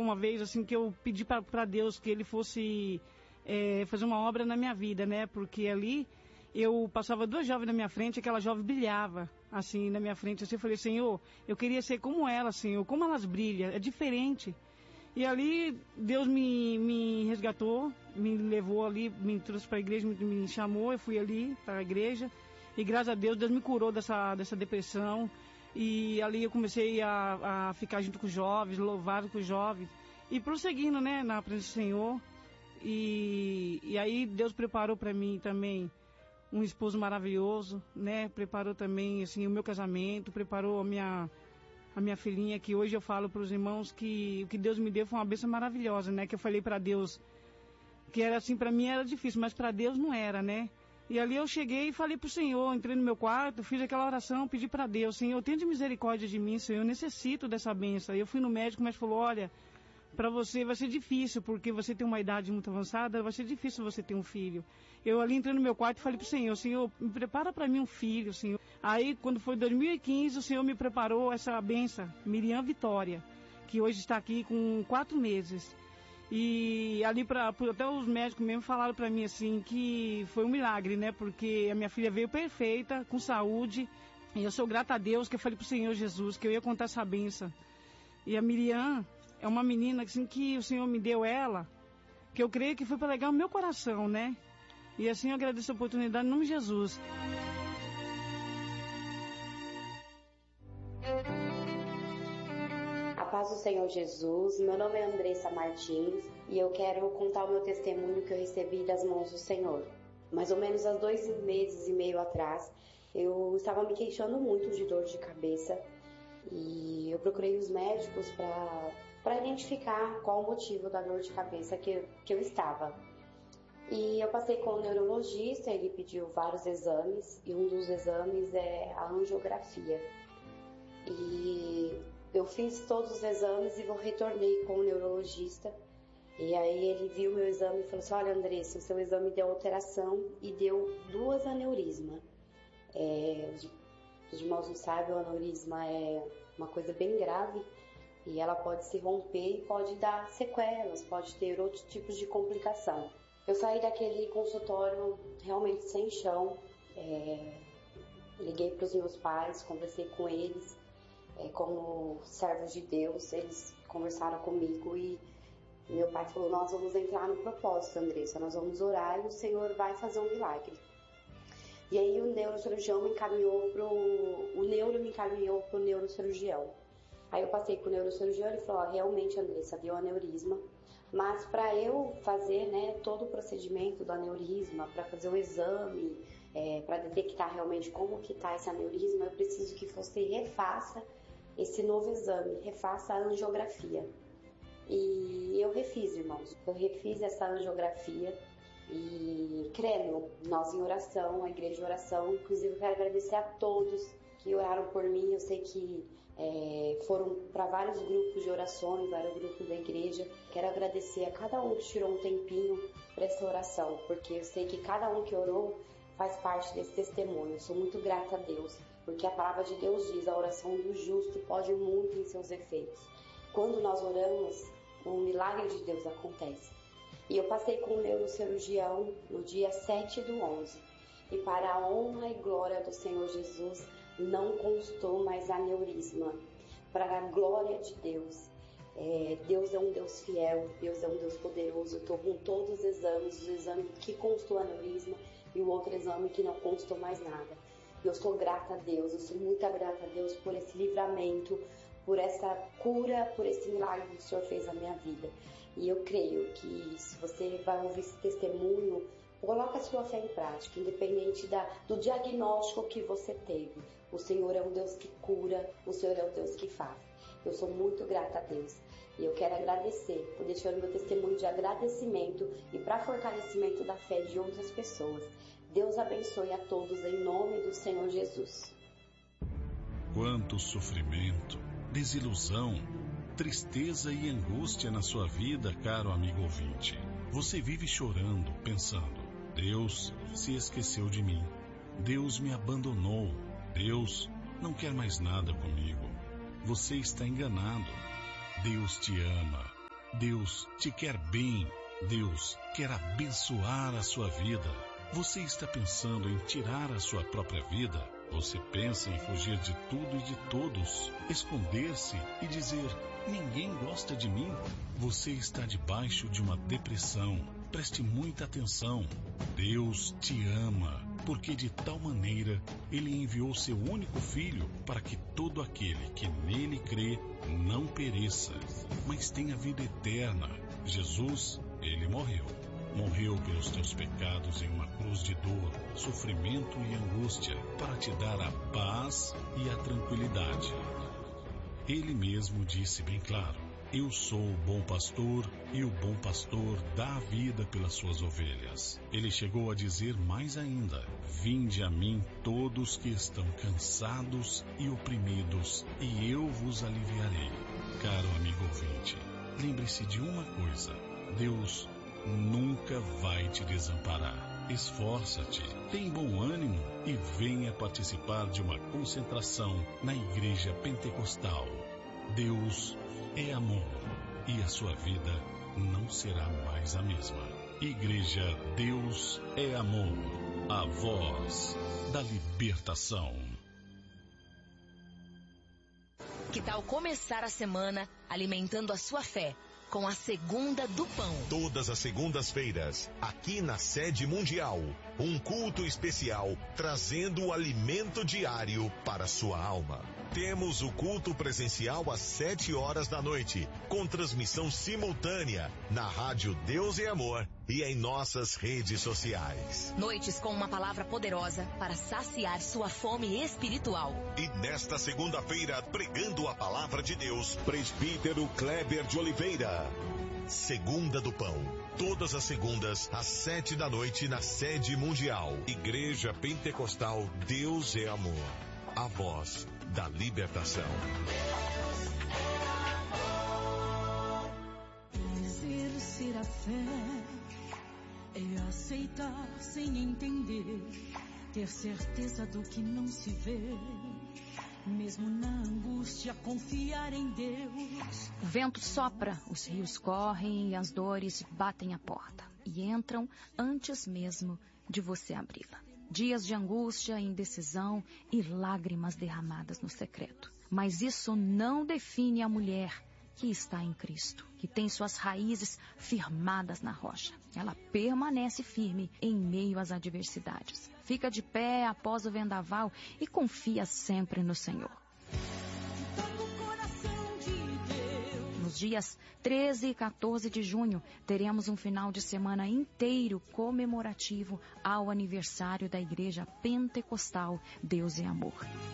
uma vez, assim, que eu pedi para Deus que Ele fosse fazer uma obra na minha vida, né? Porque ali eu passava 2 jovens na minha frente, aquela jovem brilhava, assim, na minha frente. Assim, eu falei, Senhor, eu queria ser como ela, Senhor, como elas brilham, é diferente. E ali Deus me resgatou, me levou ali, me trouxe para a igreja, me chamou, eu fui ali para a igreja. E graças a Deus, Deus me curou dessa depressão. E ali eu comecei a ficar junto com os jovens, louvar com os jovens. E prosseguindo, né, na presença do Senhor. E aí Deus preparou para mim também um esposo maravilhoso, né? Preparou também, assim, o meu casamento, preparou a minha filhinha, que hoje eu falo para os irmãos que o que Deus me deu foi uma bênção maravilhosa, né? Que eu falei para Deus que era assim, para mim era difícil, mas para Deus não era, né? E ali eu cheguei e falei pro Senhor, entrei no meu quarto, fiz aquela oração, pedi para Deus, Senhor, tenha misericórdia de mim, Senhor, eu necessito dessa bênção. Eu fui no médico, o médico falou, olha, para você vai ser difícil, porque você tem uma idade muito avançada, vai ser difícil você ter um filho. Eu ali entrei no meu quarto e falei pro Senhor, Senhor, me prepara para mim um filho, Senhor. Aí, quando foi 2015, o Senhor me preparou essa benção, Miriam Vitória, que hoje está aqui com 4 meses. E ali, até os médicos mesmo falaram para mim, assim, que foi um milagre, né? Porque a minha filha veio perfeita, com saúde, e eu sou grata a Deus, que eu falei pro Senhor Jesus, que eu ia contar essa benção. E a Miriam é uma menina, assim, que o Senhor me deu ela, que eu creio que foi para alegar o meu coração, né? E assim eu agradeço a oportunidade em nome de Jesus. A paz do Senhor Jesus, meu nome é Andressa Martins e eu quero contar o meu testemunho que eu recebi das mãos do Senhor. Mais ou menos há 2 meses e meio atrás, eu estava me queixando muito de dor de cabeça e eu procurei os médicos para identificar qual o motivo da dor de cabeça que eu estava. E eu passei com o neurologista, ele pediu vários exames e um dos exames é a angiografia. E eu fiz todos os exames e retornei com o neurologista. E aí ele viu meu exame e falou assim, olha Andressa, o seu exame deu alteração e deu 2 aneurismas. Os irmãos não sabem, o aneurisma é uma coisa bem grave e ela pode se romper e pode dar sequelas, pode ter outros tipos de complicação. Eu saí daquele consultório realmente sem chão, liguei para os meus pais, conversei com eles, como servos de Deus, eles conversaram comigo e meu pai falou, nós vamos entrar no propósito, Andressa, nós vamos orar e o Senhor vai fazer um milagre. E aí o neurocirurgião me encaminhou pro neurocirurgião. Aí eu passei com o neurocirurgião e ele falou, realmente Andressa, deu aneurisma, mas para eu fazer, né, todo o procedimento do aneurisma, para fazer o exame, para detectar realmente como que está esse aneurisma, eu preciso que você refaça esse novo exame, refaça a angiografia. E eu refiz, irmãos, eu refiz essa angiografia e crendo, nós em oração, a igreja em oração, inclusive eu quero agradecer a todos que oraram por mim, eu sei que foram para vários grupos de orações, vários grupos da igreja. Quero agradecer a cada um que tirou um tempinho para essa oração, porque eu sei que cada um que orou faz parte desse testemunho. Eu sou muito grata a Deus, porque a palavra de Deus diz, a oração do justo pode muito em seus efeitos. Quando nós oramos, um milagre de Deus acontece. E eu passei com o neurocirurgião no dia 7/11. E para a honra e glória do Senhor Jesus, não constou mais aneurisma. Para a glória de Deus. Deus é um Deus fiel, Deus é um Deus poderoso. Eu estou com todos os exames, o exame que constou aneurisma e o outro exame que não constou mais nada. Eu sou grata a Deus, eu sou muito grata a Deus por esse livramento, por essa cura, por esse milagre que o Senhor fez na minha vida. E eu creio que se você vai ouvir esse testemunho, coloque a sua fé em prática, independente do diagnóstico que você teve. O Senhor é um Deus que cura, o Senhor é um Deus que faz. Eu sou muito grata a Deus e eu quero agradecer por deixar o meu testemunho de agradecimento e para fortalecimento da fé de outras pessoas. Deus abençoe a todos em nome do Senhor Jesus. Quanto sofrimento, desilusão, tristeza e angústia na sua vida, caro amigo ouvinte. Você vive chorando, pensando, Deus se esqueceu de mim, Deus me abandonou, Deus não quer mais nada comigo. Você está enganado. Deus te ama. Deus te quer bem. Deus quer abençoar a sua vida. Você está pensando em tirar a sua própria vida? Você pensa em fugir de tudo e de todos, esconder-se e dizer: ninguém gosta de mim? Você está debaixo de uma depressão. Preste muita atenção. Deus te ama, porque de tal maneira Ele enviou seu único Filho para que todo aquele que nele crê não pereça, mas tenha vida eterna. Jesus, Ele morreu. Morreu pelos teus pecados em uma cruz de dor, sofrimento e angústia, para te dar a paz e a tranquilidade. Ele mesmo disse bem claro: eu sou o bom pastor e o bom pastor dá a vida pelas suas ovelhas. Ele chegou a dizer mais ainda: vinde a mim todos que estão cansados e oprimidos, e eu vos aliviarei. Caro amigo ouvinte, lembre-se de uma coisa: Deus nunca vai te desamparar. Esforça-te, tem bom ânimo e venha participar de uma concentração na Igreja Pentecostal. Deus é amor e a sua vida não será mais a mesma. Igreja Deus é Amor, a voz da libertação. Que tal começar a semana alimentando a sua fé com a Segunda do Pão? Todas as segundas-feiras, aqui na Sede Mundial, um culto especial trazendo o alimento diário para sua alma. Temos o culto presencial às 7 horas da noite, com transmissão simultânea na Rádio Deus é Amor e em nossas redes sociais. Noites com uma palavra poderosa para saciar sua fome espiritual. E nesta segunda-feira, pregando a palavra de Deus, presbítero Kleber de Oliveira. Segunda do Pão. Todas as segundas, às 7 da noite, na Sede Mundial. Igreja Pentecostal Deus é Amor. A voz da libertação. Exercer a fé é aceitar sem entender, ter certeza do que não se vê, mesmo na angústia confiar em Deus. O vento sopra, os rios correm e as dores batem a porta e entram antes mesmo de você abri-la. Dias de angústia, indecisão e lágrimas derramadas no secreto. Mas isso não define a mulher que está em Cristo, que tem suas raízes firmadas na rocha. Ela permanece firme em meio às adversidades. Fica de pé após o vendaval e confia sempre no Senhor. Nos dias 13 e 14 de junho, teremos um final de semana inteiro comemorativo ao aniversário da Igreja Pentecostal Deus é Amor.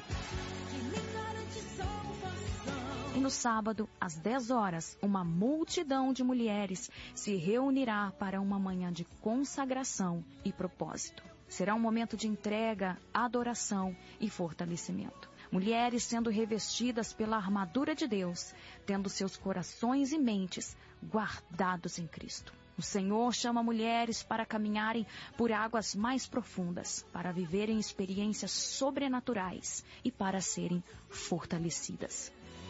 E no sábado, às 10 horas, uma multidão de mulheres se reunirá para uma manhã de consagração e propósito. Será um momento de entrega, adoração e fortalecimento. Mulheres sendo revestidas pela armadura de Deus, tendo seus corações e mentes guardados em Cristo. O Senhor chama mulheres para caminharem por águas mais profundas, para viverem experiências sobrenaturais e para serem fortalecidas.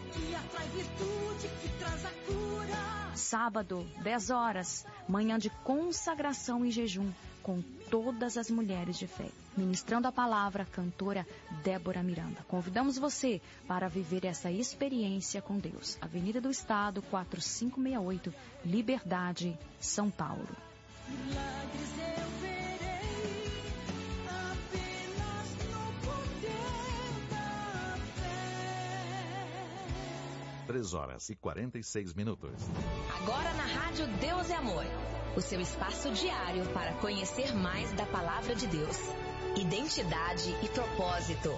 Sábado, 10 horas, manhã de consagração e jejum com todas as mulheres de fé. Ministrando a palavra, a cantora Débora Miranda. Convidamos você para viver essa experiência com Deus. Avenida do Estado, 4568, Liberdade, São Paulo. Milagres eu verei, apenas no poder da fé. 3 horas e 46 minutos. Agora na Rádio Deus é Amor. O seu espaço diário para conhecer mais da Palavra de Deus. Identidade e propósito.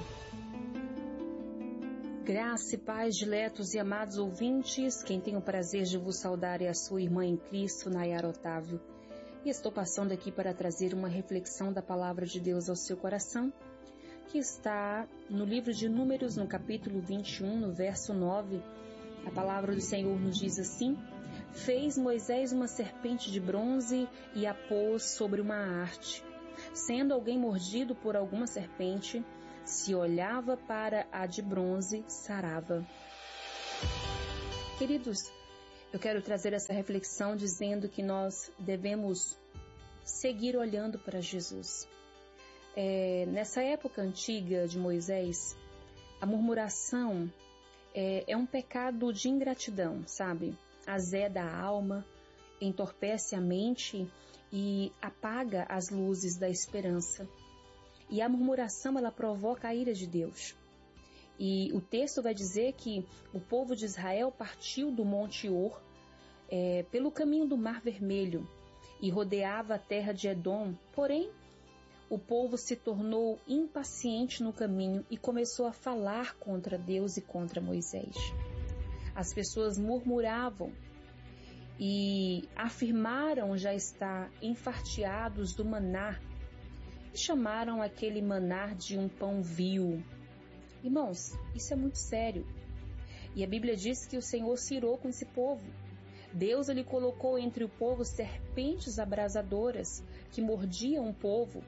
Graça e paz, diletos e amados ouvintes. Quem tem o prazer de vos saudar é a sua irmã em Cristo, Nayara Otávio. E estou passando aqui para trazer uma reflexão da Palavra de Deus ao seu coração, que está no livro de Números, no capítulo 21, no verso 9. A palavra do Senhor nos diz assim: fez Moisés uma serpente de bronze e a pôs sobre uma haste. Sendo alguém mordido por alguma serpente, se olhava para a de bronze, sarava. Queridos, Eu quero trazer essa reflexão dizendo que nós devemos seguir olhando para Jesus. Nessa época antiga de Moisés, a murmuração é um pecado de ingratidão, sabe? Azeda a alma, entorpece a mente e apaga as luzes da esperança. E a murmuração, ela provoca a ira de Deus. E o texto vai dizer que o povo de Israel partiu do Monte Or pelo caminho do Mar Vermelho e rodeava a terra de Edom. Porém, o povo se tornou impaciente no caminho e começou a falar contra Deus e contra Moisés. As pessoas murmuravam e afirmaram já estar enfarteados do maná e chamaram aquele maná de um pão vil. Irmãos, isso é muito sério. E a Bíblia diz que o Senhor se irou com esse povo. Deus ele colocou entre o povo serpentes abrasadoras que mordiam o povo.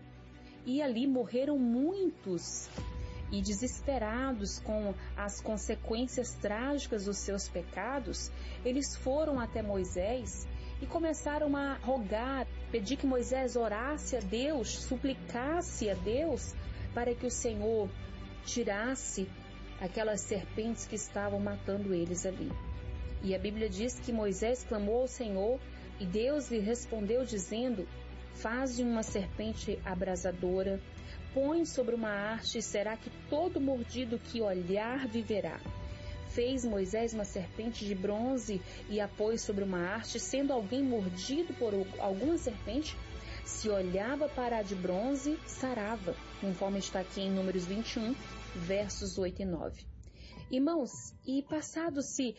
E ali morreram muitos. E desesperados com as consequências trágicas dos seus pecados, eles foram até Moisés e começaram a rogar, pedir que Moisés orasse a Deus, suplicasse a Deus para que o Senhor tirasse aquelas serpentes que estavam matando eles ali. E a Bíblia diz que Moisés clamou ao Senhor e Deus lhe respondeu dizendo: faze uma serpente abrasadora, põe sobre uma haste e será que todo mordido que olhar viverá. Fez Moisés uma serpente de bronze e a pôs sobre uma haste, sendo alguém mordido por alguma serpente, se olhava para a de bronze, sarava, conforme está aqui em Números 21, versos 8 e 9. Irmãos, e passados-se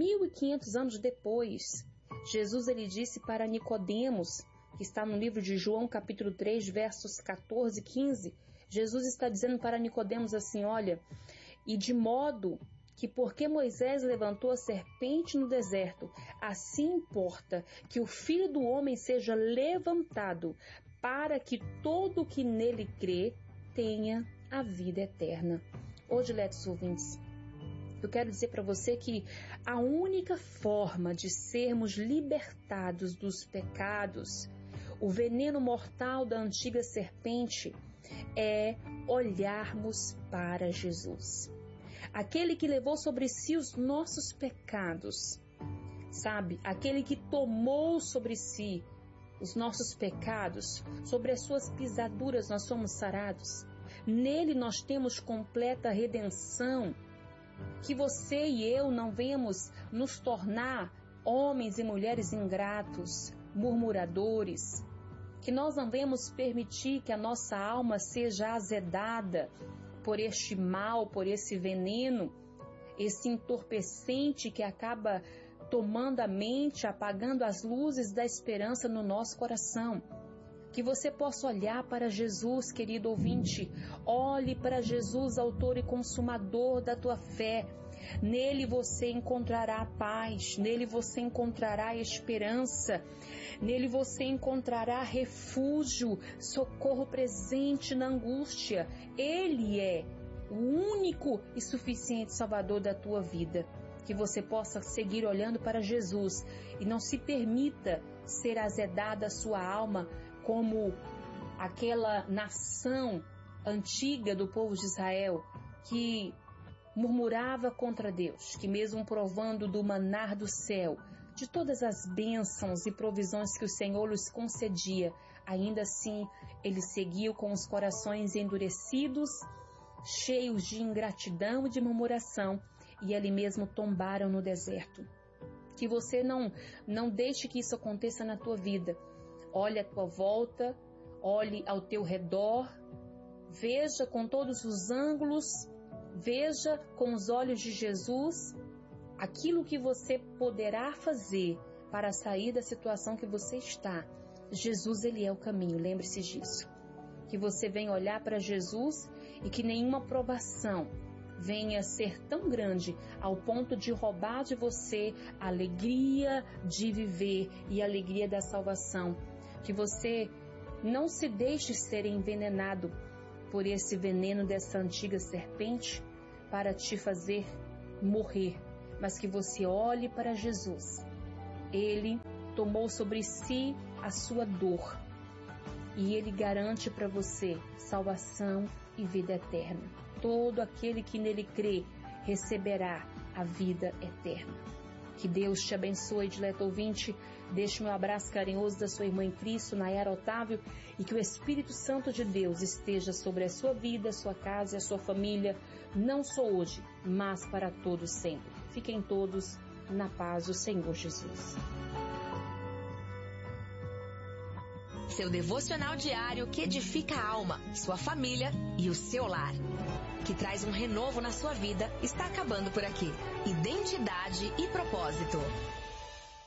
1500 anos depois, Jesus ele disse para Nicodemos, que está no livro de João, capítulo 3, versos 14 e 15, Jesus está dizendo para Nicodemos assim: olha, e de modo que porque Moisés levantou a serpente no deserto, assim importa que o Filho do Homem seja levantado, para que todo o que nele crê tenha a vida eterna. Hoje, diletos ouvintes, eu quero dizer para você que a única forma de sermos libertados dos pecados, o veneno mortal da antiga serpente, é olharmos para Jesus. Aquele que levou sobre si os nossos pecados, sabe? Aquele que tomou sobre si os nossos pecados, sobre as suas pisaduras nós somos sarados. Nele nós temos completa redenção. Que você e eu não venhamos nos tornar homens e mulheres ingratos, murmuradores. Que nós não venhamos permitir que a nossa alma seja azedada por este mal, por esse veneno, esse entorpecente que acaba tomando a mente, apagando as luzes da esperança no nosso coração. Que você possa olhar para Jesus, querido ouvinte. Olhe para Jesus, autor e consumador da tua fé. Nele você encontrará paz, nele você encontrará esperança, nele você encontrará refúgio, socorro presente na angústia. Ele é o único e suficiente Salvador da tua vida. Que você possa seguir olhando para Jesus e não se permita ser azedada a sua alma como aquela nação antiga do povo de Israel que murmurava contra Deus, que mesmo provando do maná do céu, de todas as bênçãos e provisões que o Senhor lhes concedia, ainda assim eles seguiam com os corações endurecidos, cheios de ingratidão e de murmuração, e ali mesmo tombaram no deserto. Que você não deixe que isso aconteça na tua vida. Olhe à tua volta, olhe ao teu redor, veja com todos os ângulos, veja com os olhos de Jesus aquilo que você poderá fazer para sair da situação que você está. Jesus, ele é o caminho, lembre-se disso. Que você venha olhar para Jesus e que nenhuma provação venha ser tão grande ao ponto de roubar de você a alegria de viver e a alegria da salvação. Que você não se deixe ser envenenado por esse veneno dessa antiga serpente para te fazer morrer, mas que você olhe para Jesus Ele tomou sobre si a sua dor e Ele garante para você salvação e vida eterna. Todo aquele que nele crê receberá a vida eterna. Que Deus te abençoe, dileto ouvinte. Deixe o meu abraço carinhoso da sua irmã em Cristo, Nayara Otávio, e que o Espírito Santo de Deus esteja sobre a sua vida, a sua casa e a sua família, não só hoje, mas para todos sempre. Fiquem todos na paz do Senhor Jesus. Seu devocional diário que edifica a alma, sua família e o seu lar. Que traz um renovo na sua vida, está acabando por aqui. Identidade e propósito.